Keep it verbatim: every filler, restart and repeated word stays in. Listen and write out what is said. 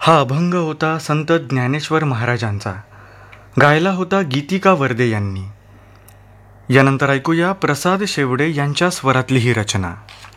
हा अभंग होता संत ज्ञानेश्वर महाराजांचा. गायला होता गीतिका वर्दे यांनी. यानंतर ऐकूया प्रसाद शेवडे यांच्या स्वरातली ही रचना.